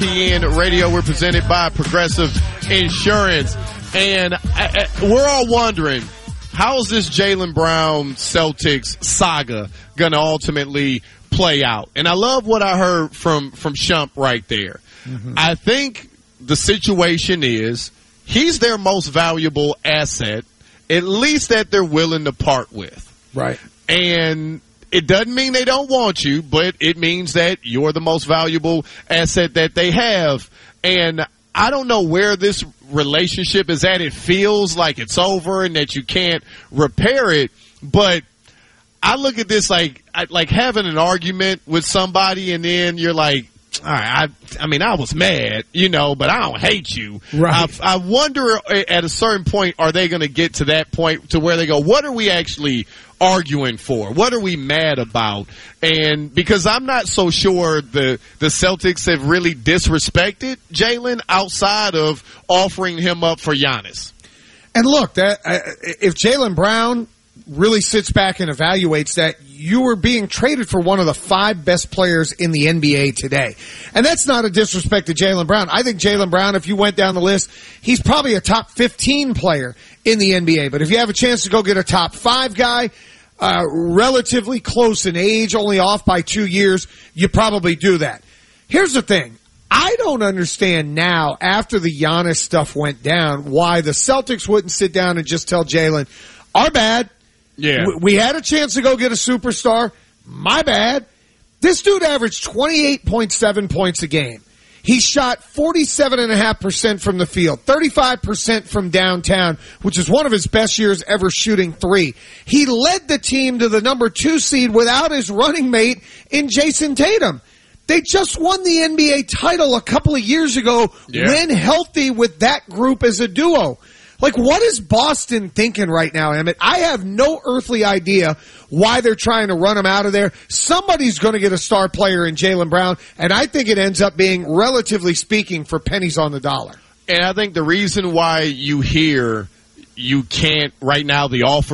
ESPN Radio. We're presented by Progressive Insurance. And we're all wondering, how is this Jaylen Brown Celtics saga going to ultimately play out? And I love what I heard from Shump right there. Mm-hmm. I think the situation is he's their most valuable asset, at least that they're willing to part with. Right. And it doesn't mean they don't want you, but it means that you're the most valuable asset that they have. And I don't know where this relationship is at. It feels like it's over and that you can't repair it. But I look at this like having an argument with somebody and then you're like, all right, I mean, I was mad, but I don't hate you. Right. I wonder at a certain point, are they going to get to that point to where they go, what are we actually arguing for? What are we mad about? And because I'm not so sure the Celtics have really disrespected Jaylen outside of offering him up for Giannis. And look, if Jaylen Brown really sits back and evaluates that, you were being traded for one of the 5 best players in the NBA today. And that's not a disrespect to Jaylen Brown. I think Jaylen Brown, if you went down the list, he's probably a top 15 player in the NBA. But if you have a chance to go get a top 5 guy, relatively close in age, only off by 2 years, you probably do that. Here's the thing. I don't understand now, after the Giannis stuff went down, why the Celtics wouldn't sit down and just tell Jaylen, our bad. Yeah. We had a chance to go get a superstar. My bad. This dude averaged 28.7 points a game. He shot 47.5% from the field, 35% from downtown, which is one of his best years ever shooting 3. He led the team to the number 2 seed without his running mate in Jason Tatum. They just won the NBA title a couple of years ago when healthy with that group as a duo. Like, what is Boston thinking right now, Emmett? I have no earthly idea why they're trying to run him out of there. Somebody's going to get a star player in Jaylen Brown, and I think it ends up being, relatively speaking, for pennies on the dollar. And I think the reason why you hear you can't right now, the offer